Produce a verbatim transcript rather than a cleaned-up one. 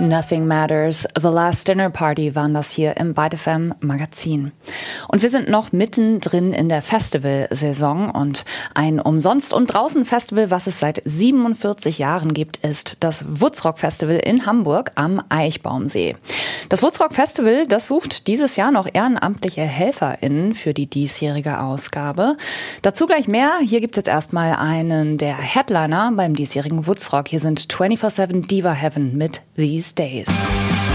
Nothing Matters, The Last Dinner Party waren das hier im Byte F M Magazin. Und wir sind noch mittendrin in der Festivalsaison und ein Umsonst- und Draußen-Festival, was es seit siebenundvierzig Jahren gibt, ist das Woodstock Festival in Hamburg am Eichbaumsee. Das Woodstock Festival, das sucht dieses Jahr noch ehrenamtliche HelferInnen für die diesjährige Ausgabe. Dazu gleich mehr. Hier gibt's jetzt erstmal einen der Headliner beim diesjährigen Woodstock. Hier sind vierundzwanzig sieben Diva Heaven mit These Days.